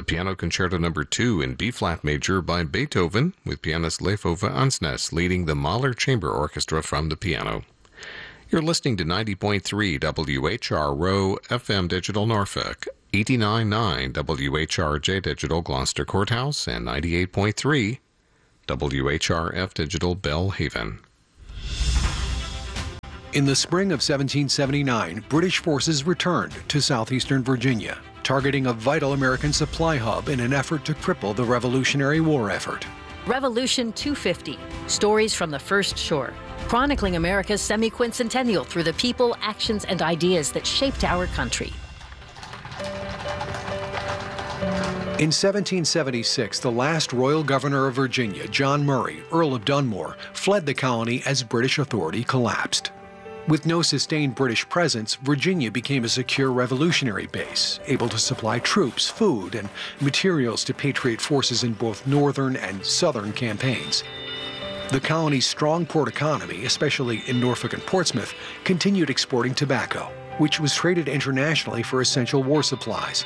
Piano Concerto No. 2 in B-flat major by Beethoven, with pianist Leif Ove Ansnes leading the Mahler Chamber Orchestra from the piano. You're listening to 90.3 WHRO FM Digital Norfolk, 89.9 WHRJ Digital Gloucester Courthouse, and 98.3 WHRF Digital Bellhaven. In the spring of 1779, British forces returned to southeastern Virginia, targeting a vital American supply hub in an effort to cripple the Revolutionary War effort. Revolution 250, Stories from the First Shore, chronicling America's semi-quincentennial through the people, actions, and ideas that shaped our country. In 1776, the last royal governor of Virginia, John Murray, Earl of Dunmore, fled the colony as British authority collapsed. With no sustained British presence, Virginia became a secure revolutionary base, able to supply troops, food, and materials to Patriot forces in both northern and southern campaigns. The colony's strong port economy, especially in Norfolk and Portsmouth, continued exporting tobacco, which was traded internationally for essential war supplies.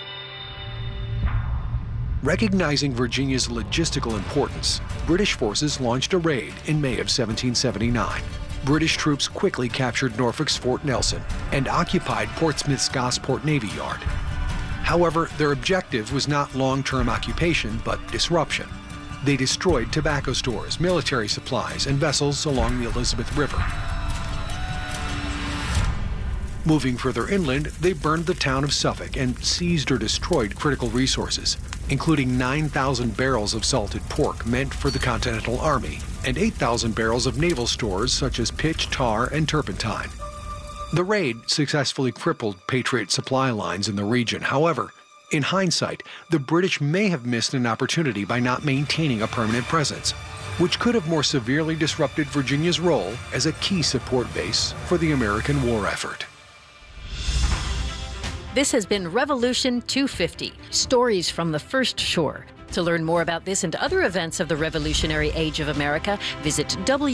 Recognizing Virginia's logistical importance, British forces launched a raid in May of 1779. British troops quickly captured Norfolk's Fort Nelson and occupied Portsmouth's Gosport Navy Yard. However, their objective was not long-term occupation, but disruption. They destroyed tobacco stores, military supplies, and vessels along the Elizabeth River. Moving further inland, they burned the town of Suffolk and seized or destroyed critical resources, including 9,000 barrels of salted pork meant for the Continental Army, and 8,000 barrels of naval stores such as pitch, tar, and turpentine. The raid successfully crippled Patriot supply lines in the region. However, in hindsight, the British may have missed an opportunity by not maintaining a permanent presence, which could have more severely disrupted Virginia's role as a key support base for the American war effort. This has been Revolution 250, Stories from the First Shore. To learn more about this and other events of the Revolutionary Age of America, visit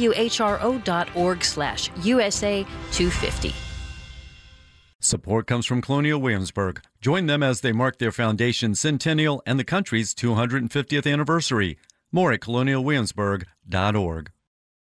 whro.org/USA 250. Support comes from Colonial Williamsburg. Join them as they mark their foundation's centennial and the country's 250th anniversary. More at colonialwilliamsburg.org.